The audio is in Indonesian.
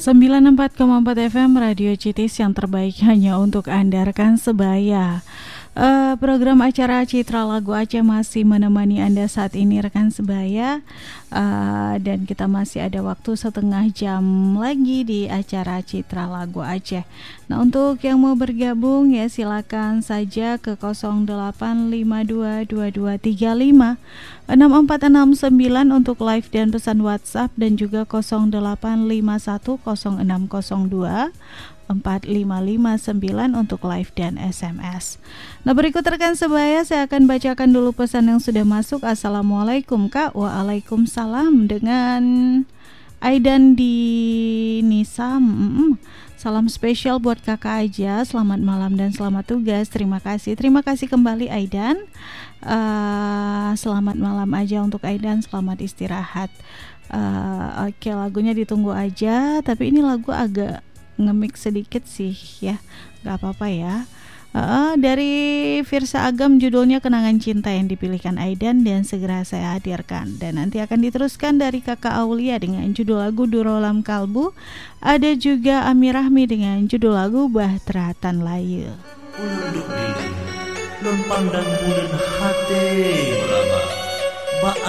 94,4 FM Radio Citis yang terbaik hanya untuk Anda rekan sebaya. Program acara Citra Lagu Aceh masih menemani Anda saat ini rekan sebaya, dan kita masih ada waktu setengah jam lagi di acara Citra Lagu Aceh. Nah, untuk yang mau bergabung ya silakan saja ke 08522235 6469 untuk live dan pesan WhatsApp, dan juga 08510602 4559 untuk live dan SMS. Nah, berikut rekan sebaya saya akan bacakan dulu pesan yang sudah masuk. Assalamualaikum Kak. Waalaikumsalam, dengan Aidan di Nisam. Salam spesial buat kakak aja. Selamat malam dan selamat tugas. Terima kasih kembali Aidan. Selamat malam aja untuk Aidan. Selamat istirahat. Oke, lagunya ditunggu aja. Tapi ini lagu agak nge-mix sedikit sih ya, gak apa-apa ya. Dari Firsa Agam, judulnya Kenangan Cinta, yang dipilihkan Aidan dan segera saya hadirkan. Dan nanti akan diteruskan dari Kakak Aulia dengan judul lagu Durolam Kalbu. Ada juga Amir Rahmi dengan judul lagu Bahtratan Layu. Unduk diri, lempang dan bulan hati meraba.